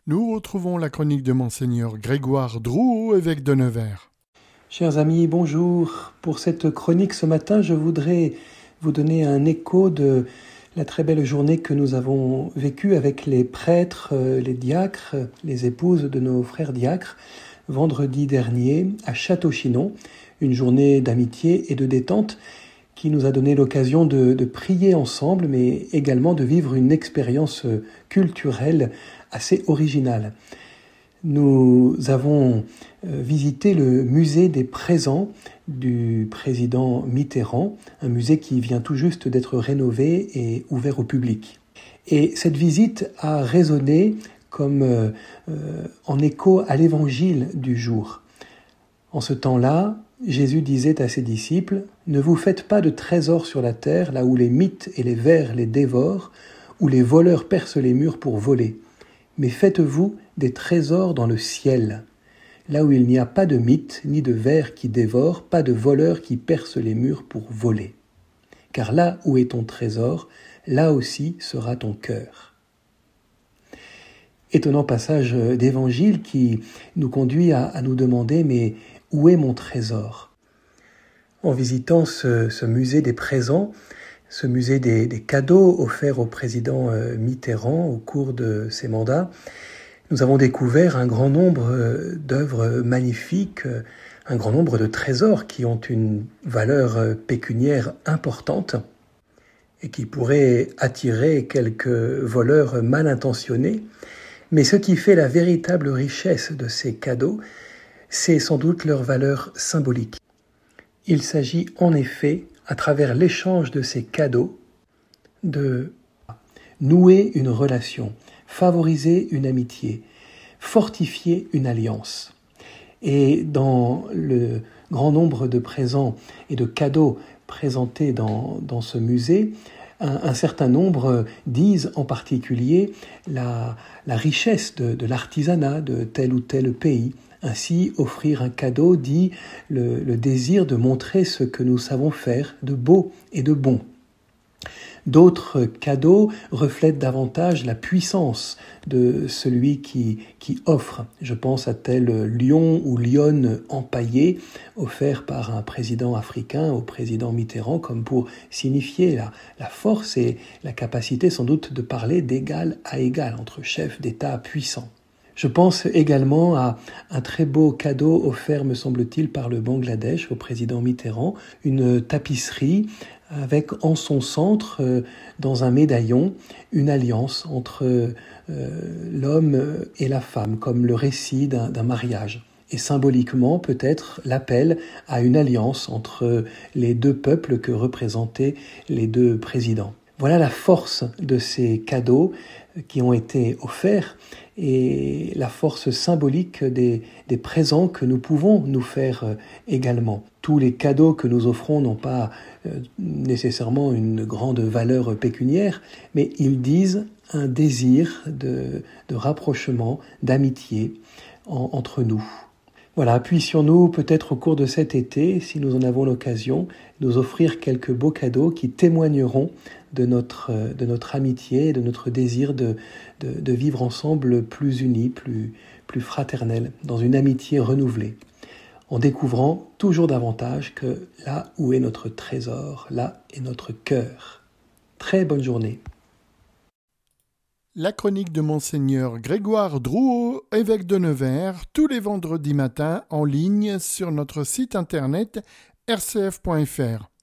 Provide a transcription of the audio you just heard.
Nous retrouvons la chronique de Monseigneur Grégoire Drouot, évêque de Nevers. Chers amis, bonjour. Pour cette chronique ce matin, je voudrais vous donner un écho de la très belle journée que nous avons vécue avec les prêtres, les diacres, les épouses de nos frères diacres, vendredi dernier à Château-Chinon, une journée d'amitié et de détente qui nous a donné l'occasion de prier ensemble, mais également de vivre une expérience culturelle assez originale. Nous avons visité le musée des présents du président Mitterrand, un musée qui vient tout juste d'être rénové et ouvert au public. Et cette visite a résonné comme en écho à l'évangile du jour. En ce temps-là, Jésus disait à ses disciples « Ne vous faites pas de trésors sur la terre, là où les mythes et les vers les dévorent, où les voleurs percent les murs pour voler. Mais faites-vous des trésors dans le ciel, là où il n'y a pas de mythes ni de vers qui dévorent, pas de voleurs qui percent les murs pour voler. Car là où est ton trésor, là aussi sera ton cœur. » Étonnant passage d'évangile qui nous conduit à nous demander « Mais où est mon trésor ?» En visitant ce musée des présents, ce musée des cadeaux offerts au président Mitterrand au cours de ses mandats, nous avons découvert un grand nombre d'œuvres magnifiques, un grand nombre de trésors qui ont une valeur pécuniaire importante et qui pourraient attirer quelques voleurs mal intentionnés. Mais ce qui fait la véritable richesse de ces cadeaux, c'est sans doute leur valeur symbolique. Il s'agit en effet, à travers l'échange de ces cadeaux, de nouer une relation, favoriser une amitié, fortifier une alliance. Et dans le grand nombre de présents et de cadeaux présentés dans ce musée, un certain nombre disent en particulier la richesse de l'artisanat de tel ou tel pays. Ainsi, offrir un cadeau dit le désir de montrer ce que nous savons faire de beau et de bon. D'autres cadeaux reflètent davantage la puissance de celui qui offre. Je pense à tel lion ou lionne empaillé offert par un président africain au président Mitterrand comme pour signifier la force et la capacité sans doute de parler d'égal à égal entre chefs d'État puissants. Je pense également à un très beau cadeau offert, me semble-t-il, par le Bangladesh au président Mitterrand, une tapisserie avec en son centre, dans un médaillon, une alliance entre l'homme et la femme, comme le récit d'un mariage. Et symboliquement, peut-être, l'appel à une alliance entre les deux peuples que représentaient les deux présidents. Voilà la force de ces cadeaux qui ont été offerts et la force symbolique des présents que nous pouvons nous faire également. Tous les cadeaux que nous offrons n'ont pas nécessairement une grande valeur pécuniaire, mais ils disent un désir de rapprochement, d'amitié entre nous. Voilà, puissions-nous peut-être au cours de cet été, si nous en avons l'occasion, nous offrir quelques beaux cadeaux qui témoigneront de notre amitié et de notre désir de vivre ensemble plus unis, plus fraternels, dans une amitié renouvelée, en découvrant toujours davantage que là où est notre trésor, là est notre cœur. Très bonne journée. La chronique de Monseigneur Grégoire Drouot, évêque de Nevers, tous les vendredis matins en ligne sur notre site internet rcf.fr.